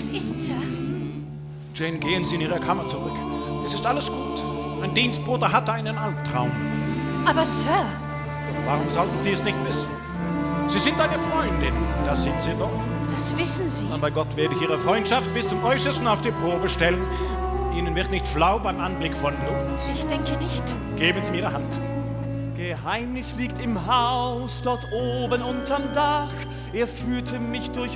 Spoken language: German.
Was ist, Sir? Jane, gehen Sie in Ihre Kammer zurück. Es ist alles gut. Mein Dienstbote hatte einen Albtraum. Aber, Sir... Doch warum sollten Sie es nicht wissen? Sie sind eine Freundin, das sind Sie doch. Das wissen Sie. Aber Gott werde ich Ihre Freundschaft bis zum Äußersten auf die Probe stellen. Ihnen wird nicht flau beim Anblick von Blut. Ich denke nicht. Geben Sie mir Ihre Hand. Geheimnis liegt im Haus, dort oben unterm Dach. Er führte mich durch